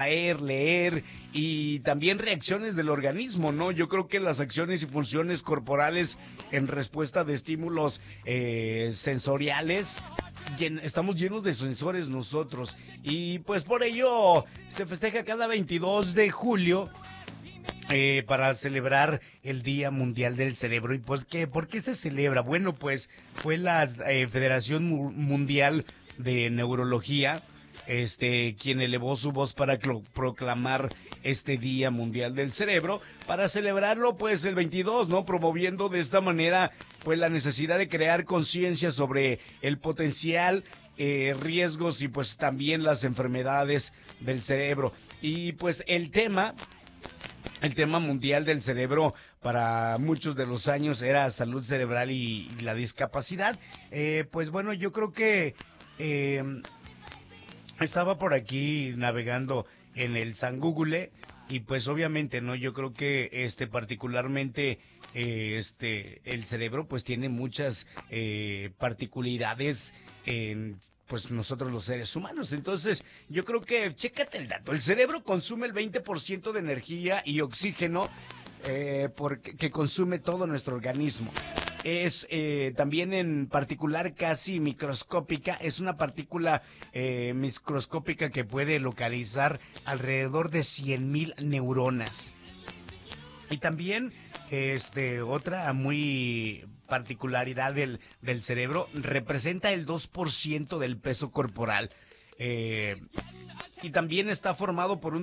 distraer, leer y también reacciones del organismo, ¿no? Yo creo que las acciones y funciones corporales en respuesta de estímulos sensoriales, estamos llenos de sensores nosotros y pues por ello se festeja cada 22 de julio para celebrar el Día Mundial del Cerebro. ¿Y pues qué? ¿Por qué se celebra? Bueno, pues fue la Federación Mundial de Neurología quien elevó su voz para proclamar este Día Mundial del Cerebro, para celebrarlo pues el 22, ¿no? Promoviendo de esta manera pues la necesidad de crear conciencia sobre el potencial riesgos y pues también las enfermedades del cerebro. Y pues el tema mundial del cerebro para muchos de los años era salud cerebral y la discapacidad. Pues bueno, yo creo que estaba por aquí navegando en el San Google y pues obviamente, ¿no? Yo creo que particularmente el cerebro pues tiene muchas particularidades en pues nosotros los seres humanos. Entonces, yo creo que, chécate el dato, el cerebro consume el 20% de energía y oxígeno que consume todo nuestro organismo. Es también en particular casi microscópica, es una partícula microscópica que puede localizar alrededor de 100,000 neuronas. Y también otra muy particularidad del cerebro, representa el 2% del peso corporal. Y también está formado por un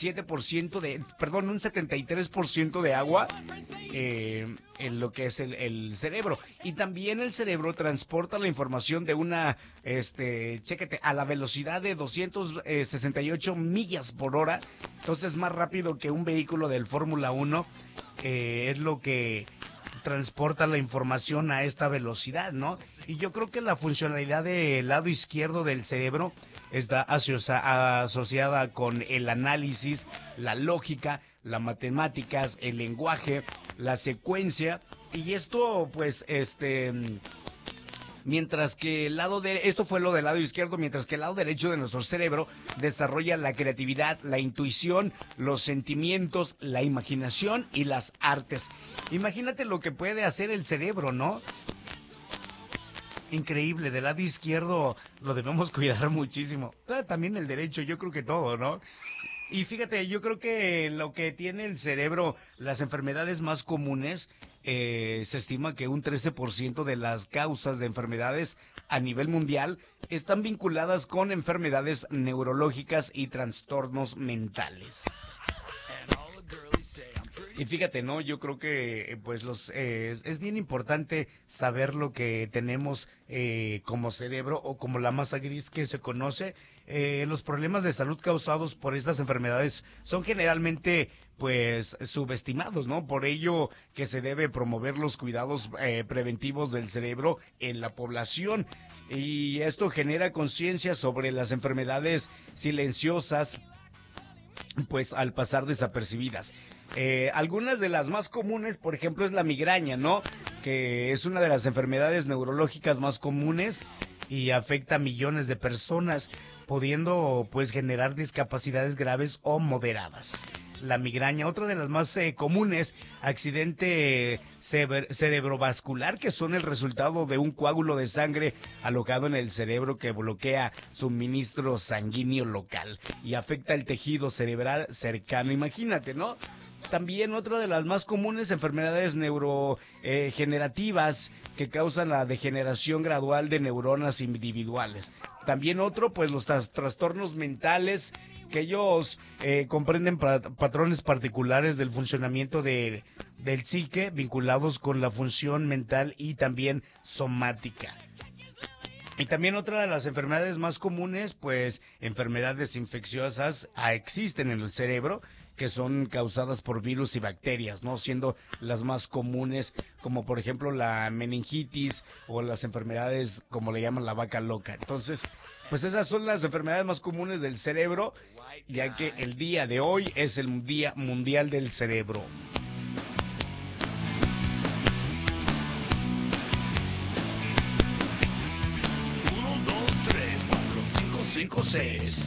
73% de agua en lo que es el cerebro. Y también el cerebro transporta la información de una, chéquete, a la velocidad de 268 millas por hora. Entonces, más rápido que un vehículo del Fórmula 1, es lo que transporta la información a esta velocidad, ¿no? Y yo creo que la funcionalidad del lado izquierdo del cerebro está asociada con el análisis, la lógica, las matemáticas, el lenguaje, la secuencia, y esto pues mientras que esto fue lo del lado izquierdo, mientras que el lado derecho de nuestro cerebro desarrolla la creatividad, la intuición, los sentimientos, la imaginación y las artes. Imagínate lo que puede hacer el cerebro, ¿no? Increíble, del lado izquierdo lo debemos cuidar muchísimo. También el derecho, yo creo que todo, ¿no? Y fíjate, yo creo que lo que tiene el cerebro, las enfermedades más comunes, se estima que un 13% de las causas de enfermedades a nivel mundial están vinculadas con enfermedades neurológicas y trastornos mentales. Y fíjate, ¿no? Yo creo que pues es bien importante saber lo que tenemos como cerebro o como la masa gris que se conoce. Los problemas de salud causados por estas enfermedades son generalmente pues subestimados, ¿no? Por ello que se debe promover los cuidados preventivos del cerebro en la población. Y esto genera conciencia sobre las enfermedades silenciosas, pues al pasar desapercibidas. Algunas de las más comunes, por ejemplo, es la migraña, ¿no? Que es una de las enfermedades neurológicas más comunes y afecta a millones de personas, pudiendo pues generar discapacidades graves o moderadas. La migraña, otra de las más comunes, accidente cerebrovascular, que son el resultado de un coágulo de sangre alojado en el cerebro que bloquea suministro sanguíneo local y afecta el tejido cerebral cercano. Imagínate, ¿no? También otra de las más comunes, enfermedades neurogenerativas que causan la degeneración gradual de neuronas individuales. También otro, pues los trastornos mentales, que ellos comprenden patrones particulares del funcionamiento del psique vinculados con la función mental y también somática. Y también otra de las enfermedades más comunes, pues enfermedades infecciosas existen en el cerebro, que son causadas por virus y bacterias, ¿no? Siendo las más comunes, como por ejemplo la meningitis o las enfermedades, como le llaman, la vaca loca. Entonces, pues esas son las enfermedades más comunes del cerebro, ya que el día de hoy es el Día Mundial del Cerebro. 1, 2, 3, 4, 5, 6